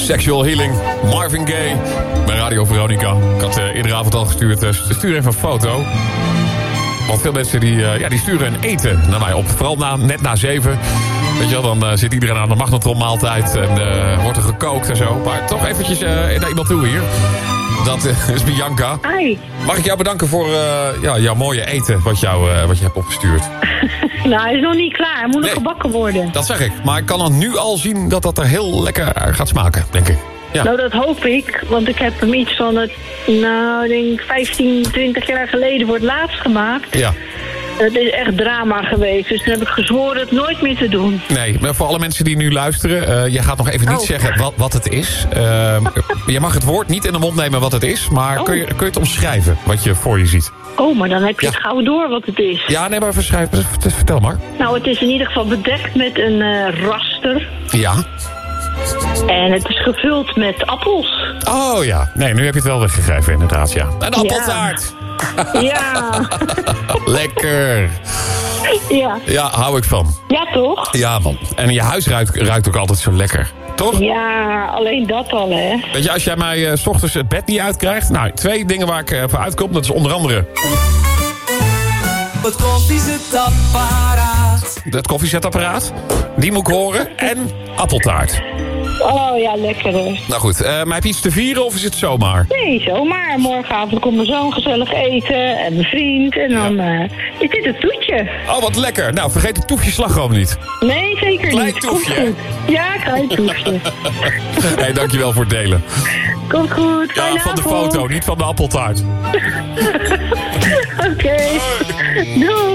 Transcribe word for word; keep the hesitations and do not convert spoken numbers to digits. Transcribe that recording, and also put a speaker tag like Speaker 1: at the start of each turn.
Speaker 1: Sexual Healing, Marvin Gaye, bij Radio Veronica. Ik had uh, iedere avond al gestuurd, uh, stuur even een foto. Want veel mensen die, uh, ja, die sturen een eten naar mij op. Vooral na, net na zeven. Weet je wel, dan uh, zit iedereen aan de magnetronmaaltijd en uh, wordt er gekookt en zo. Maar toch eventjes uh, naar iemand toe hier. Dat uh, is Bianca.
Speaker 2: Hi.
Speaker 1: Mag ik jou bedanken voor uh, ja, jouw mooie eten wat, jou, uh, wat je hebt opgestuurd?
Speaker 2: Nou, hij is nog niet klaar. Hij moet nog
Speaker 1: Nee.
Speaker 2: gebakken worden.
Speaker 1: Dat zeg ik. Maar ik kan dan nu al zien dat dat er heel lekker gaat smaken, denk ik. Ja.
Speaker 2: Nou, dat hoop ik. Want ik heb hem iets van het, nou, ik denk vijftien, twintig jaar geleden voor het laatst gemaakt.
Speaker 1: Ja.
Speaker 2: Het is echt drama geweest. Dus toen heb ik gezworen het nooit meer te doen.
Speaker 1: Nee, maar voor alle mensen die nu luisteren... Uh, je gaat nog even niet
Speaker 2: Oh.
Speaker 1: zeggen wat, wat het is. Uh, je mag het woord niet in de mond nemen wat het is. Maar
Speaker 2: Oh.
Speaker 1: kun, je, kun je het omschrijven wat je voor je ziet?
Speaker 2: Oh, maar dan heb je
Speaker 1: Ja.
Speaker 2: het gauw door wat het is.
Speaker 1: Ja, nee, maar verschrijf, vertel maar.
Speaker 2: Nou, het is in ieder geval bedekt met een uh, raster.
Speaker 1: Ja.
Speaker 2: En het is gevuld met appels.
Speaker 1: Oh ja. Nee, nu heb je het wel weggegeven inderdaad, ja. Een appeltaart.
Speaker 2: Ja.
Speaker 1: Lekker.
Speaker 2: Ja.
Speaker 1: Ja, hou ik van.
Speaker 2: Ja, toch?
Speaker 1: Ja, man. En je huis ruikt, ruikt ook altijd zo lekker. Toch?
Speaker 2: Ja, alleen dat al, hè.
Speaker 1: Weet je, als jij mij uh, 's ochtends het bed niet uitkrijgt... Nou, twee dingen waar ik uh, voor uitkom. Dat is onder andere...
Speaker 3: Het koffiezetapparaat.
Speaker 1: Het koffiezetapparaat. Die moet ik horen. En appeltaart.
Speaker 2: Oh ja, lekker hè.
Speaker 1: Nou goed, uh, maar heb je iets te vieren of is het zomaar?
Speaker 2: Nee, zomaar. Morgenavond komt mijn zoon gezellig eten en mijn vriend. En dan uh, is dit een toetje.
Speaker 1: Oh, wat lekker. Nou, vergeet het toefje slagroom niet.
Speaker 2: Nee, zeker
Speaker 1: Klein
Speaker 2: niet.
Speaker 1: toefje,
Speaker 2: Komt goed. Ja, klein toefje.
Speaker 1: Hé, hey, dankjewel voor het delen.
Speaker 2: Komt goed.
Speaker 1: Ja,
Speaker 2: Fijne
Speaker 1: van de
Speaker 2: avond.
Speaker 1: foto, niet van de appeltaart.
Speaker 2: Oké. Okay. Doei.